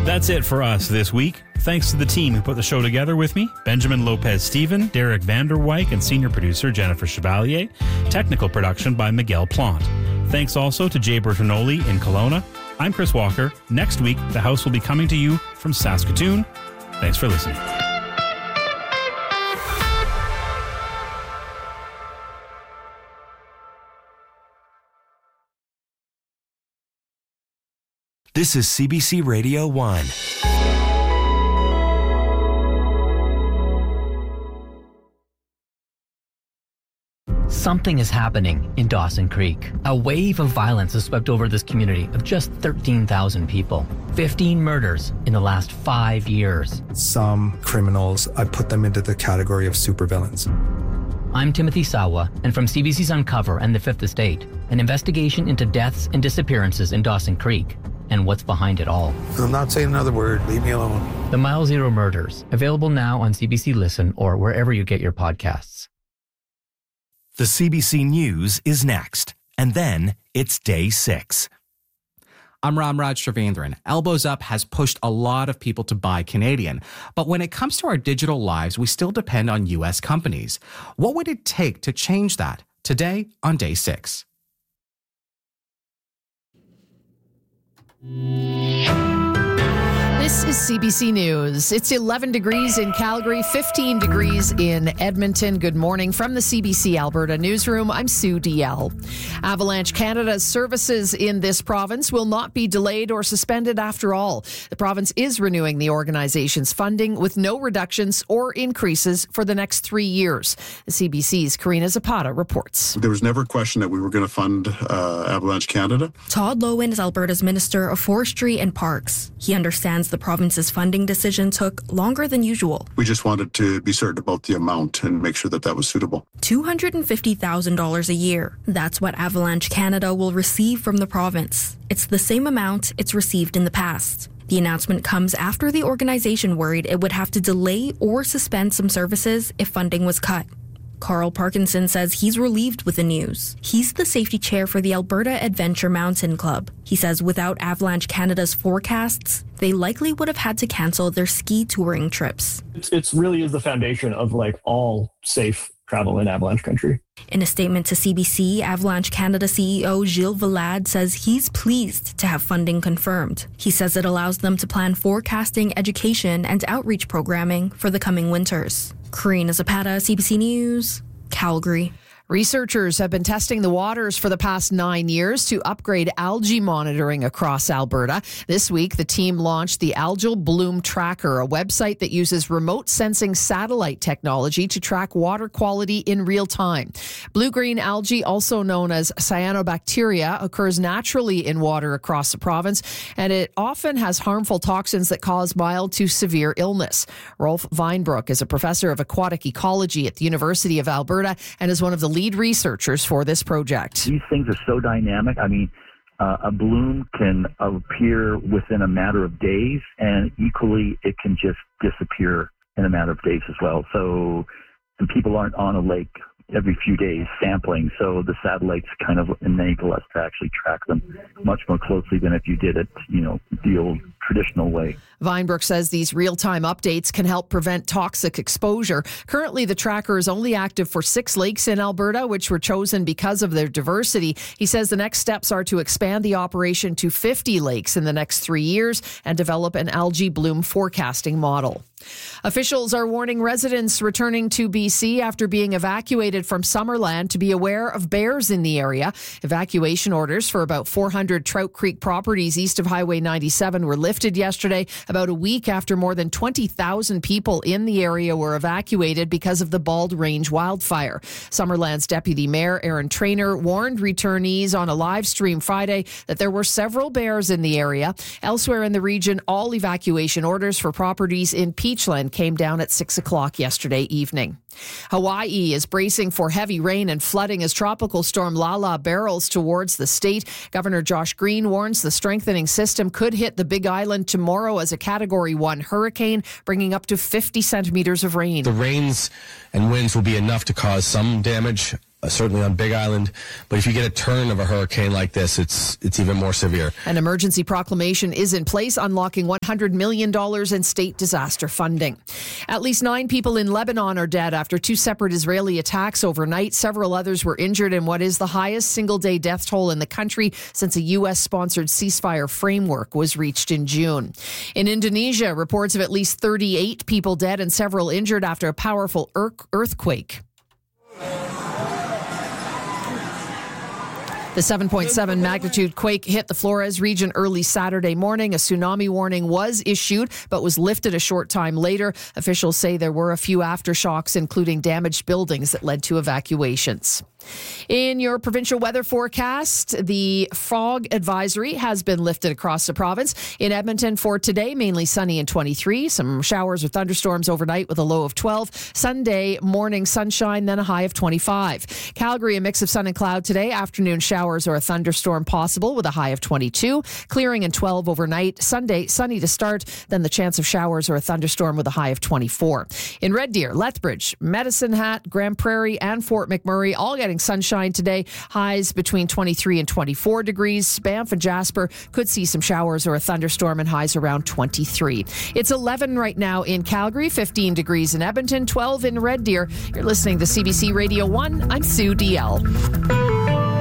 That's it for us this week. Thanks to the team who put the show together with me, Benjamin Lopez-Steven, Derek Vanderwyk, and senior producer Jennifer Chevalier. Technical production by Miguel Plant. Thanks also to Jay Bertonoli in Kelowna. I'm Chris Walker. Next week, the House will be coming to you from Saskatoon. Thanks for listening. This is CBC Radio 1. Something is happening in Dawson Creek. A wave of violence has swept over this community of just 13,000 people. 15 murders in the last 5 years. Some criminals, I put them into the category of supervillains. I'm Timothy Sawa, and from CBC's Uncover and The Fifth Estate, an investigation into deaths and disappearances in Dawson Creek and what's behind it all. I'm not saying another word. Leave me alone. The Mile Zero Murders, available now on CBC Listen or wherever you get your podcasts. The CBC News is next, and then it's Day 6. I'm Ramraj Sravendran. Elbows Up has pushed a lot of people to buy Canadian. But when it comes to our digital lives, we still depend on U.S. companies. What would it take to change that? Today on Day 6. This is CBC News. It's 11 degrees in Calgary, 15 degrees in Edmonton. Good morning from the CBC Alberta newsroom. I'm Sue DL. Avalanche Canada's services in this province will not be delayed or suspended after all. The province is renewing the organization's funding with no reductions or increases for the next 3 years. The CBC's Karina Zapata reports. There was never a question that we were going to fund Avalanche Canada. Todd Loewen is Alberta's Minister of Forestry and Parks. He understands the province's funding decision took longer than usual. We just wanted to be certain about the amount and make sure that that was suitable. $250,000 a year. That's what Avalanche Canada will receive from the province. It's the same amount it's received in the past. The announcement comes after the organization worried it would have to delay or suspend some services if funding was cut. Carl Parkinson says he's relieved with the news. He's the safety chair for the Alberta Adventure Mountain Club. He says without Avalanche Canada's forecasts, they likely would have had to cancel their ski touring trips. It really is the foundation of all safe travel in Avalanche country. In a statement to CBC, Avalanche Canada CEO Gilles Valade says he's pleased to have funding confirmed. He says it allows them to plan forecasting, education, and outreach programming for the coming winters. Karina Zapata, CBC News, Calgary. Researchers have been testing the waters for the past 9 years to upgrade algae monitoring across Alberta. This week, the team launched the Algal Bloom Tracker, a website that uses remote sensing satellite technology to track water quality in real time. Blue-green algae, also known as cyanobacteria, occurs naturally in water across the province, and it often has harmful toxins that cause mild to severe illness. Rolf Weinbrook is a professor of aquatic ecology at the University of Alberta and is one of the lead researchers for this project. These things are so dynamic. I mean, a bloom can appear within a matter of days, and equally it can just disappear in a matter of days as well. So, and people aren't on a lake every few days sampling, so the satellites kind of enable us to actually track them much more closely than if you did it, the old traditional way. Weinbrook says these real-time updates can help prevent toxic exposure. Currently, the tracker is only active for 6 lakes in Alberta, which were chosen because of their diversity. He says the next steps are to expand the operation to 50 lakes in the next 3 years and develop an algae bloom forecasting model. Officials are warning residents returning to BC after being evacuated from Summerland to be aware of bears in the area. Evacuation orders for about 400 Trout Creek properties east of Highway 97 were lifted yesterday, about a week after more than 20,000 people in the area were evacuated because of the Bald Range wildfire. Summerland's Deputy Mayor Aaron Traynor warned returnees on a live stream Friday that there were several bears in the area. Elsewhere in the region, all evacuation orders for properties in Peachland came down at 6 o'clock yesterday evening. Hawaii is bracing for heavy rain and flooding as tropical storm Lala barrels towards the state. Governor Josh Green warns the strengthening system could hit the Big Island tomorrow as a Category 1 hurricane, bringing up to 50 centimeters of rain. The rains and winds will be enough to cause some damage certainly on Big Island. But if you get a turn of a hurricane like this, it's even more severe. An emergency proclamation is in place, unlocking $100 million in state disaster funding. At least 9 people in Lebanon are dead after 2 separate Israeli attacks overnight. Several others were injured in what is the highest single-day death toll in the country since a U.S.-sponsored ceasefire framework was reached in June. In Indonesia, reports of at least 38 people dead and several injured after a powerful earthquake. The 7.7 magnitude quake hit the Flores region early Saturday morning. A tsunami warning was issued, but was lifted a short time later. Officials say there were a few aftershocks, including damaged buildings that led to evacuations. In your provincial weather forecast, the fog advisory has been lifted across the province. In Edmonton for today, mainly sunny and 23. Some showers or thunderstorms overnight with a low of 12. Sunday morning sunshine, then a high of 25. Calgary, a mix of sun and cloud today. Afternoon showers or a thunderstorm possible with a high of 22. Clearing and 12 overnight. Sunday, sunny to start, then the chance of showers or a thunderstorm with a high of 24. In Red Deer, Lethbridge, Medicine Hat, Grand Prairie, and Fort McMurray all getting sunshine today. Highs between 23 and 24 degrees. Banff and Jasper could see some showers or a thunderstorm and highs around 23. It's 11 right now in Calgary, 15 degrees in Edmonton, 12 in Red Deer. You're listening to CBC Radio 1. I'm Sue DL.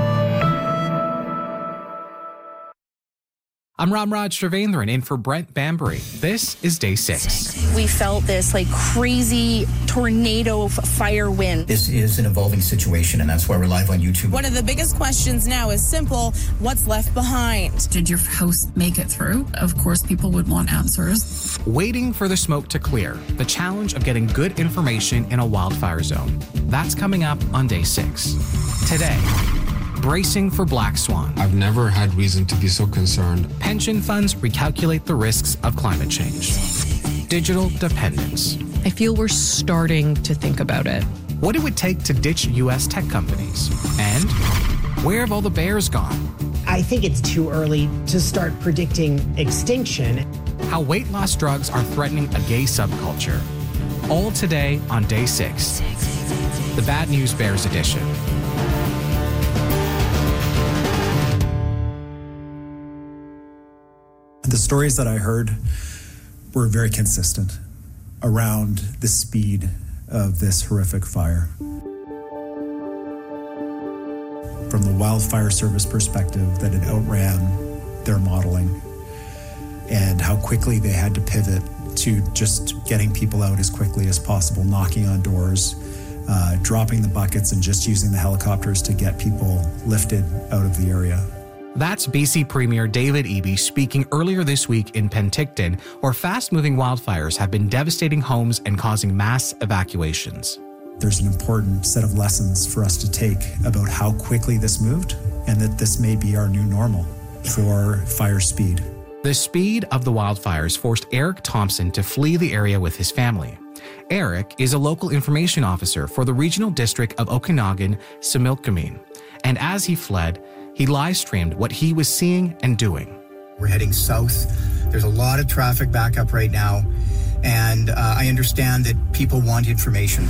I'm Ramraj Sravendran in for Brent Bambury. This is day 6. We felt this crazy tornado fire wind. This is an evolving situation, and that's why we're live on YouTube. One of the biggest questions now is simple: what's left behind? Did your house make it through? Of course, people would want answers. Waiting for the smoke to clear. The challenge of getting good information in a wildfire zone. That's coming up on day 6. Today, bracing for black swan. I've never had reason to be so concerned. Pension funds recalculate the risks of climate change. Digital dependence. I feel we're starting to think about it. What it would take to ditch U.S. tech companies. And where have all the bears gone? I think it's too early to start predicting extinction. How weight loss drugs are threatening a gay subculture. All today on day 6. The Bad News Bears edition. The stories that I heard were very consistent around the speed of this horrific fire. From the wildfire service perspective, that it outran their modeling, and how quickly they had to pivot to just getting people out as quickly as possible, knocking on doors, dropping the buckets, and just using the helicopters to get people lifted out of the area. That's BC Premier David Eby speaking earlier this week in Penticton, where fast-moving wildfires have been devastating homes and causing mass evacuations. There's an important set of lessons for us to take about how quickly this moved, and that this may be our new normal for fire speed. The speed of the wildfires forced Eric Thompson to flee the area with his family. Eric is a local information officer for the Regional District of Okanagan-Similkameen, and as he fled, he live-streamed what he was seeing and doing. We're heading south. There's a lot of traffic backup right now, and I understand that people want information.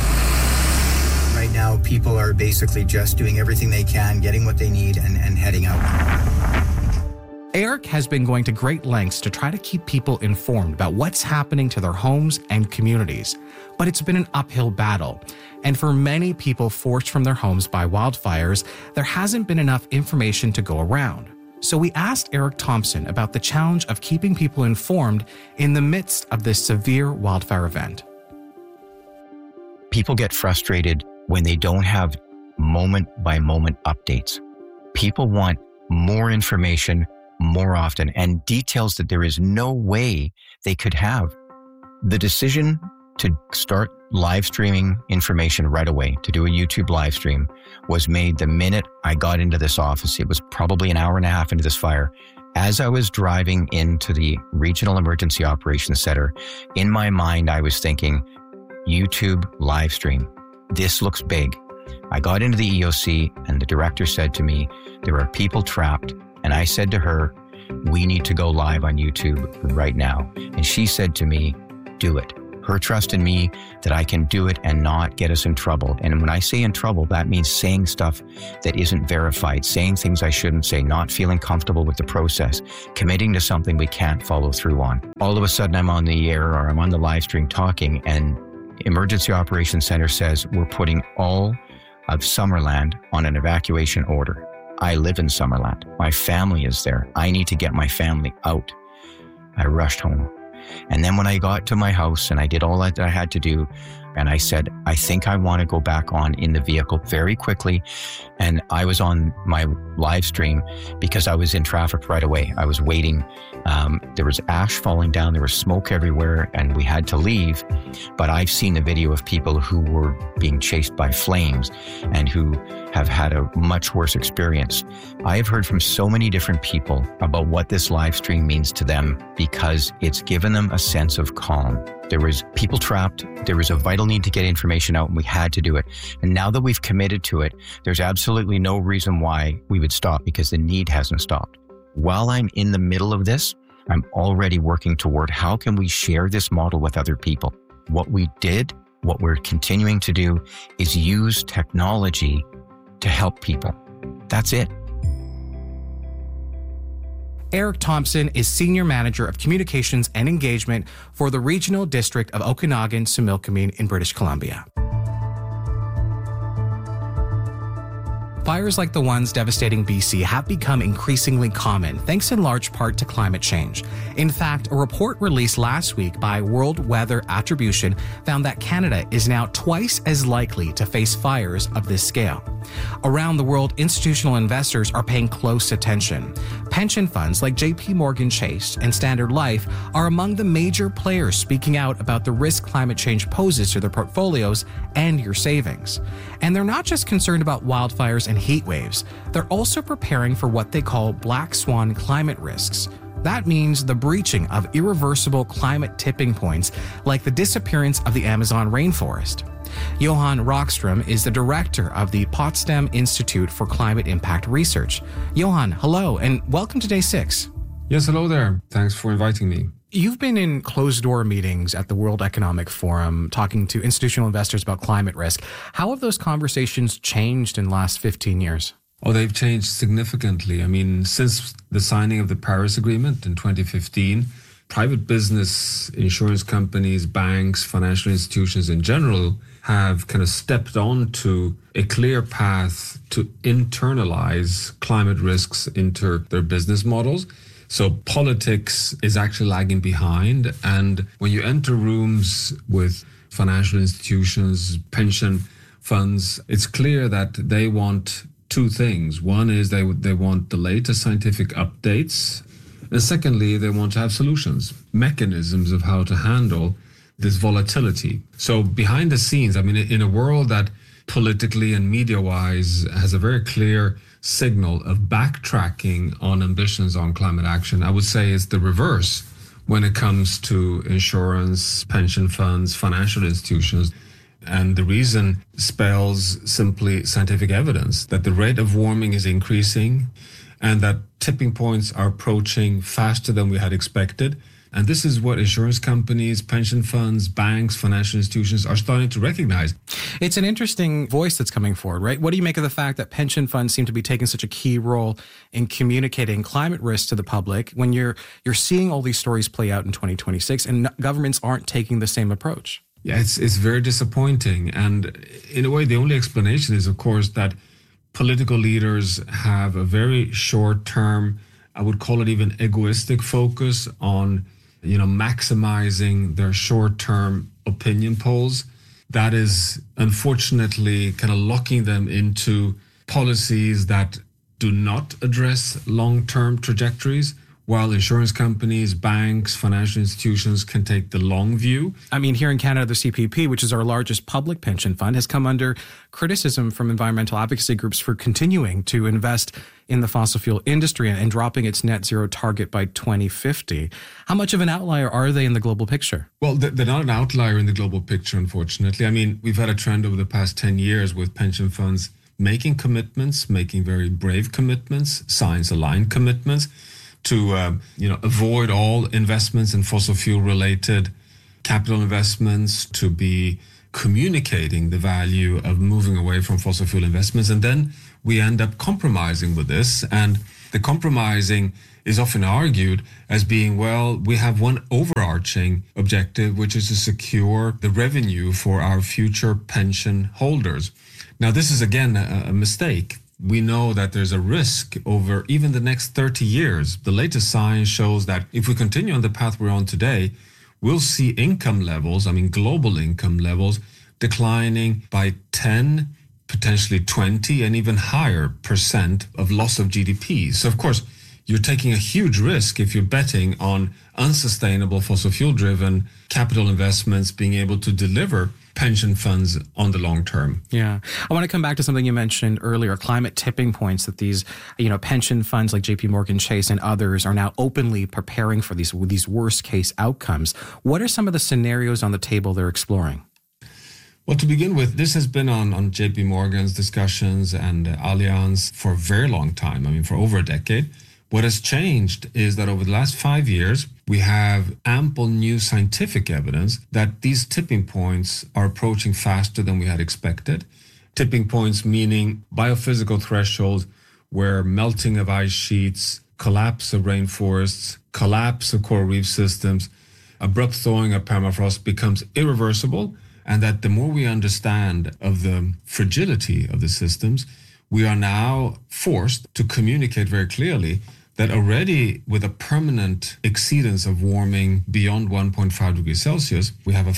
Right now, people are basically just doing everything they can, getting what they need, and heading out. Eric has been going to great lengths to try to keep people informed about what's happening to their homes and communities, but it's been an uphill battle. And for many people forced from their homes by wildfires, there hasn't been enough information to go around. So we asked Eric Thompson about the challenge of keeping people informed in the midst of this severe wildfire event. People get frustrated when they don't have moment-by-moment updates. People want more information more often and details that there is no way they could have. The decision to start live streaming information right away, to do a YouTube live stream, was made the minute I got into this office. It was probably an hour and a half into this fire. As I was driving into the Regional Emergency Operations Center, in my mind, I was thinking, YouTube live stream. This looks big. I got into the EOC and the director said to me, there are people trapped. And I said to her, we need to go live on YouTube right now. And she said to me, do it. Her trust in me that I can do it and not get us in trouble. And when I say in trouble, that means saying stuff that isn't verified, saying things I shouldn't say, not feeling comfortable with the process, committing to something we can't follow through on. All of a sudden I'm on the air or I'm on the live stream talking, and Emergency Operations Center says we're putting all of Summerland on an evacuation order. I live in Summerland. My family is there. I need to get my family out. I rushed home. And then when I got to my house and I did all that I had to do, and I said, I think I want to go back on in the vehicle very quickly. And I was on my live stream because I was in traffic right away. I was waiting. There was ash falling down. There was smoke everywhere and we had to leave. But I've seen the video of people who were being chased by flames and who have had a much worse experience. I have heard from so many different people about what this live stream means to them because it's given them a sense of calm. There was people trapped. There was a vital need to get information out and we had to do it. And now that we've committed to it, there's absolutely no reason why we would stop because the need hasn't stopped. While I'm in the middle of this, I'm already working toward how can we share this model with other people. What we did, what we're continuing to do is use technology to help people. That's it. Eric Thompson is Senior Manager of Communications and Engagement for the Regional District of Okanagan-Similkameen in British Columbia. Fires like the ones devastating BC have become increasingly common, thanks in large part to climate change. In fact, a report released last week by World Weather Attribution found that Canada is now twice as likely to face fires of this scale. Around the world, institutional investors are paying close attention. Pension funds like JP Morgan Chase and Standard Life are among the major players speaking out about the risk climate change poses to their portfolios and your savings. And they're not just concerned about wildfires and heat waves, they're also preparing for what they call black swan climate risks. That means the breaching of irreversible climate tipping points like the disappearance of the Amazon rainforest. Johan Rockström is the director of the Potsdam Institute for Climate Impact Research. Johan, hello, and welcome to Day 6. Yes, hello there. Thanks for inviting me. You've been in closed-door meetings at the World Economic Forum talking to institutional investors about climate risk. How have those conversations changed in the last 15 years? Oh, they've changed significantly. I mean, since the signing of the Paris Agreement in 2015, private business, insurance companies, banks, financial institutions in general have kind of stepped onto a clear path to internalize climate risks into their business models. So politics is actually lagging behind. And when you enter rooms with financial institutions, pension funds, it's clear that they want two things. One is they want the latest scientific updates. And secondly, they want to have solutions, mechanisms of how to handle this volatility. So behind the scenes, I mean, in a world that politically and media-wise has a very clear signal of backtracking on ambitions on climate action, I would say it's the reverse when it comes to insurance, pension funds, financial institutions. And the reason spells simply scientific evidence that the rate of warming is increasing and that tipping points are approaching faster than we had expected. And this is what insurance companies, pension funds, banks, financial institutions are starting to recognize. It's an interesting voice that's coming forward, right? What do you make of the fact that pension funds seem to be taking such a key role in communicating climate risk to the public when you're seeing all these stories play out in 2026 and governments aren't taking the same approach? Yeah, it's very disappointing. And in a way, the only explanation is, of course, that political leaders have a very short-term, I would call it even egoistic focus on maximizing their short-term opinion polls. That is unfortunately kind of locking them into policies that do not address long-term trajectories, while insurance companies, banks, financial institutions can take the long view. I mean, here in Canada, the CPP, which is our largest public pension fund, has come under criticism from environmental advocacy groups for continuing to invest in the fossil fuel industry and dropping its net zero target by 2050. How much of an outlier are they in the global picture? Well, they're not an outlier in the global picture, unfortunately. I mean, we've had a trend over the past 10 years with pension funds making commitments, making very brave commitments, science-aligned commitments, to avoid all investments in fossil fuel related capital investments, to be communicating the value of moving away from fossil fuel investments. And then we end up compromising with this. And the compromising is often argued as being, well, we have one overarching objective, which is to secure the revenue for our future pension holders. Now, this is, again, a mistake. We know that there's a risk over even the next 30 years. The latest science shows that if we continue on the path we're on today, we'll see income levels, global income levels, declining by 10, potentially 20, and even higher % of loss of GDP. So, of course, you're taking a huge risk if you're betting on unsustainable fossil fuel-driven capital investments being able to deliver pension funds on the long term. Yeah. I want to come back to something you mentioned earlier, climate tipping points, that these, pension funds like JP Morgan Chase and others are now openly preparing for these worst case outcomes. What are some of the scenarios on the table they're exploring? Well, to begin with, this has been on JP Morgan's discussions and Allianz for a very long time, for over a decade. What has changed is that over the last 5 years, we have ample new scientific evidence that these tipping points are approaching faster than we had expected. Tipping points meaning biophysical thresholds where melting of ice sheets, collapse of rainforests, collapse of coral reef systems, abrupt thawing of permafrost becomes irreversible, and that the more we understand of the fragility of the systems, we are now forced to communicate very clearly that already with a permanent exceedance of warming beyond 1.5 degrees Celsius, we have a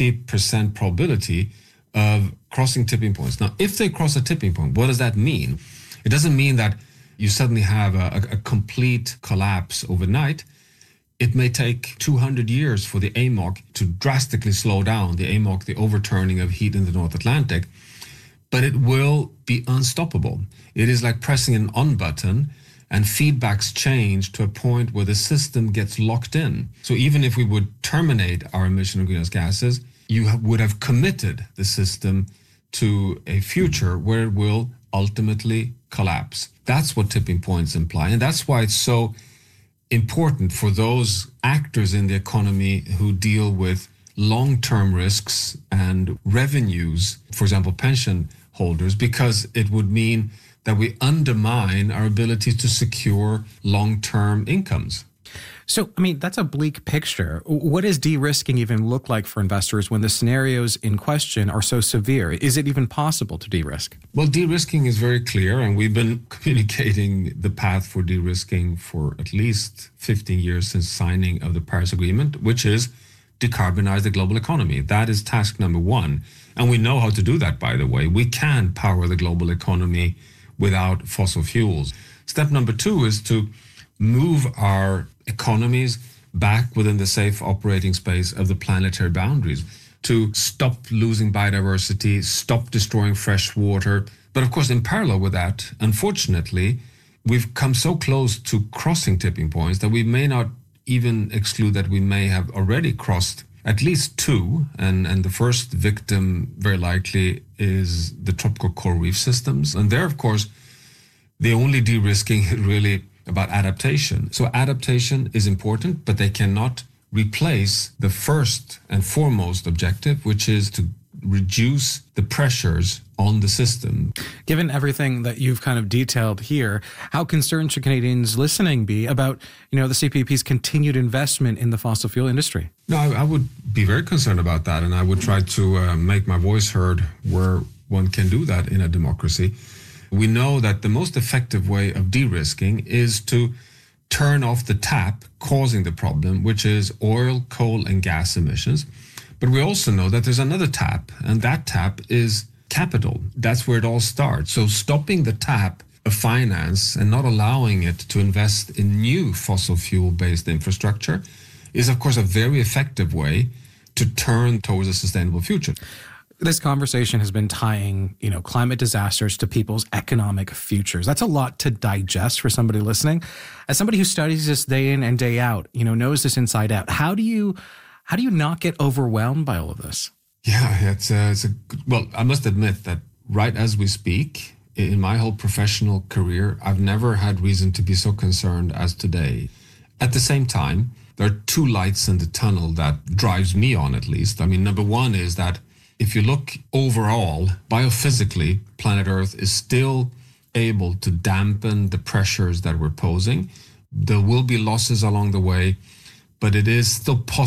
50% probability of crossing tipping points. Now, if they cross a tipping point, what does that mean? It doesn't mean that you suddenly have a complete collapse overnight. It may take 200 years for the AMOC to drastically slow down, the AMOC, the overturning of heat in the North Atlantic, but it will be unstoppable. It is like pressing an on button, and feedbacks change to a point where the system gets locked in. So even if we would terminate our emission of greenhouse gases, you would have committed the system to a future where it will ultimately collapse. That's what tipping points imply. And that's why it's so important for those actors in the economy who deal with long-term risks and revenues, for example, pension holders, because it would mean that we undermine our ability to secure long-term incomes. So, that's a bleak picture. What does de-risking even look like for investors when the scenarios in question are so severe? Is it even possible to de-risk? Well, de-risking is very clear, and we've been communicating the path for de-risking for at least 15 years since signing of the Paris Agreement, which is decarbonize the global economy. That is task number one. And we know how to do that, by the way. We can power the global economy without fossil fuels. Step number two is to move our economies back within the safe operating space of the planetary boundaries, to stop losing biodiversity, stop destroying fresh water. But of course, in parallel with that, unfortunately, we've come so close to crossing tipping points that we may not even exclude that we may have already crossed at least two, and the first victim very likely is the tropical coral reef systems. And there, of course, the only de-risking is really about adaptation. So adaptation is important, but they cannot replace the first and foremost objective, which is to reduce the pressures on the system. Given everything that you've kind of detailed here, how concerned should Canadians listening be about, the CPP's continued investment in the fossil fuel industry? No, I would be very concerned about that, and I would try to make my voice heard where one can do that in a democracy. We know that the most effective way of de-risking is to turn off the tap causing the problem, which is oil, coal, and gas emissions. But we also know that there's another tap, and that tap is capital. That's where it all starts. So stopping the tap of finance and not allowing it to invest in new fossil fuel-based infrastructure is, of course, a very effective way to turn towards a sustainable future. This conversation has been tying, climate disasters to people's economic futures. That's a lot to digest for somebody listening. As somebody who studies this day in and day out, knows this inside out, how do you not get overwhelmed by all of this? Yeah, well, I must admit that right as we speak, in my whole professional career, I've never had reason to be so concerned as today. At the same time, there are two lights in the tunnel that drives me on, at least. I mean, number one is that if you look overall, biophysically, planet Earth is still able to dampen the pressures that we're posing. There will be losses along the way, but it is still possible